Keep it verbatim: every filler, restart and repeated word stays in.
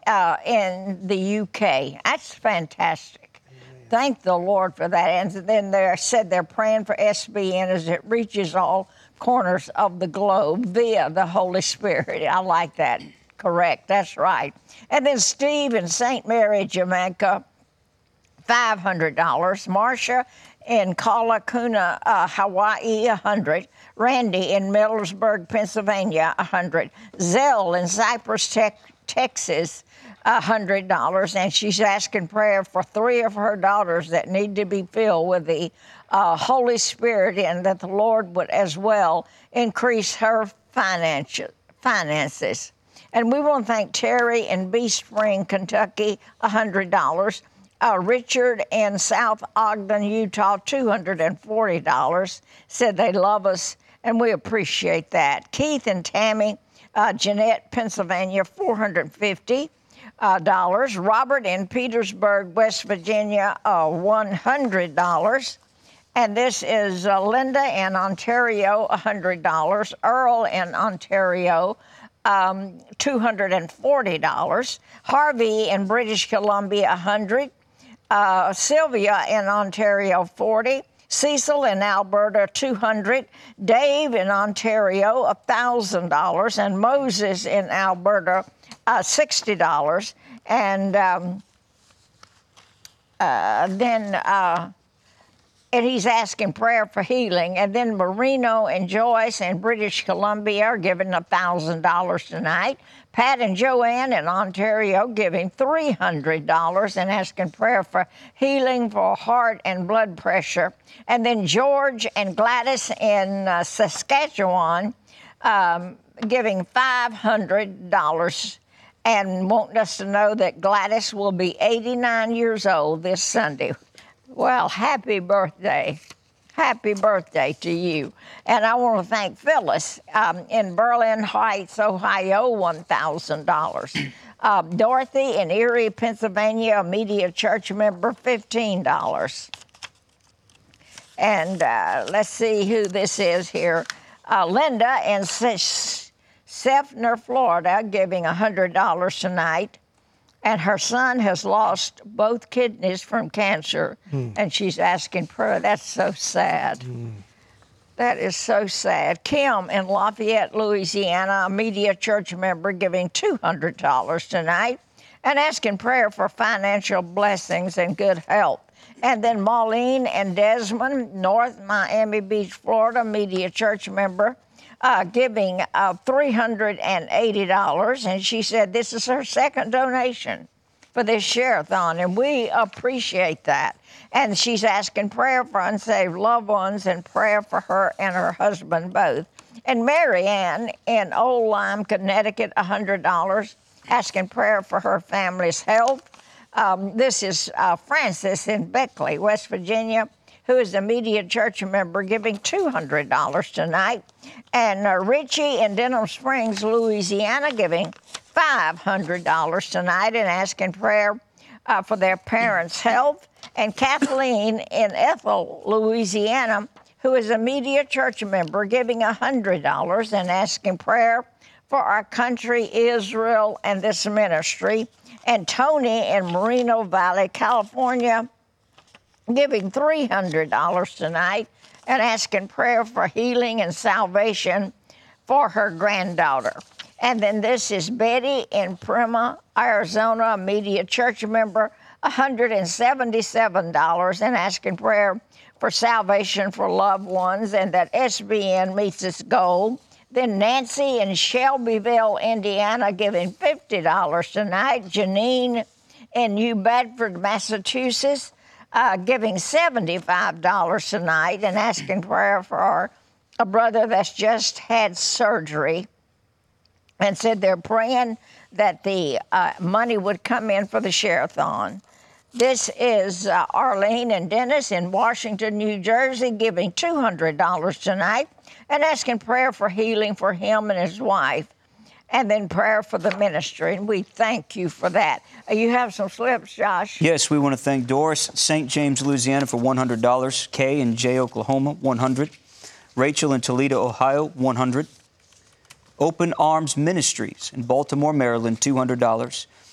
uh, in the U K. That's fantastic. Amen. Thank the Lord for that. And then they said they're praying for S B N as it reaches all corners of the globe via the Holy Spirit. I like that. Correct. That's right. And then Steve in Saint Mary, Jamaica, five hundred dollars. Marcia in Kalakuna, uh, Hawaii, one hundred dollars. Randy in Millersburg, Pennsylvania, one hundred dollars. Zell in Cypress, Tech, Texas, one hundred dollars. And she's asking prayer for three of her daughters that need to be filled with the uh, Holy Spirit, and that the Lord would as well increase her finances. finances. And we want to thank Terry in Bee Spring, Kentucky, one hundred dollars. Uh, Richard in South Ogden, Utah, two hundred forty dollars, said they love us, and we appreciate that. Keith and Tammy, uh, Jeanette, Pennsylvania, four hundred fifty dollars. Uh, Robert in Petersburg, West Virginia, uh, one hundred dollars. And this is uh, Linda in Ontario, one hundred dollars. Earl in Ontario, um, two hundred forty dollars. Harvey in British Columbia, one hundred dollars. Uh, Sylvia in Ontario, forty dollars. Cecil in Alberta, two hundred dollars. Dave in Ontario, one thousand dollars. And Moses in Alberta, uh, sixty dollars. And um, uh, then... Uh, And he's asking prayer for healing. And then Marino and Joyce in British Columbia are giving one thousand dollars tonight. Pat and Joanne in Ontario giving three hundred dollars and asking prayer for healing for heart and blood pressure. And then George and Gladys in uh, Saskatchewan um, giving five hundred dollars and wanting us to know that Gladys will be eighty-nine years old this Sunday. Well, happy birthday. Happy birthday to you. And I want to thank Phyllis um, in Berlin Heights, Ohio, one thousand dollars. Uh, Dorothy in Erie, Pennsylvania, a Media Church member, fifteen dollars. And uh, let's see who this is here. Uh, Linda in Seffner, Florida, giving one hundred dollars tonight. And her son has lost both kidneys from cancer, mm. and she's asking prayer. That's so sad. Mm. That is so sad. Kim in Lafayette, Louisiana, a Media Church member, giving two hundred dollars tonight and asking prayer for financial blessings and good health. And then Maureen and Desmond, North Miami Beach, Florida, Media Church member, Uh, giving uh, three hundred eighty dollars, and she said this is her second donation for this share-a-thon, and we appreciate that. And she's asking prayer for unsaved loved ones and prayer for her and her husband both. And Mary Ann in Old Lyme, Connecticut, one hundred dollars, asking prayer for her family's health. Um, this is uh, Francis in Beckley, West Virginia, who is a Media Church member, giving two hundred dollars tonight. And uh, Richie in Denham Springs, Louisiana, giving five hundred dollars tonight and asking prayer uh, for their parents' health. And Kathleen in Ethel, Louisiana, who is a Media Church member, giving one hundred dollars and asking prayer for our country, Israel, and this ministry. And Tony in Moreno Valley, California, giving three hundred dollars tonight and asking prayer for healing and salvation for her granddaughter. And then this is Betty in Prima, Arizona, a Media Church member, one hundred seventy-seven dollars and asking prayer for salvation for loved ones and that S B N meets its goal. Then Nancy in Shelbyville, Indiana, giving fifty dollars tonight. Janine in New Bedford, Massachusetts, Uh, giving seventy-five dollars tonight and asking prayer for our, a brother that's just had surgery, and said they're praying that the uh, money would come in for the share-a-thon. This is uh, Arlene and Dennis in Washington, New Jersey, giving two hundred dollars tonight and asking prayer for healing for him and his wife. And then prayer for the ministry, and we thank you for that. Uh, you have some slips, Josh. Yes, we want to thank Doris, Saint James, Louisiana, for one hundred dollars. Kay in Jay, Oklahoma, one hundred dollars. Rachel in Toledo, Ohio, one hundred dollars. Open Arms Ministries in Baltimore, Maryland, two hundred dollars.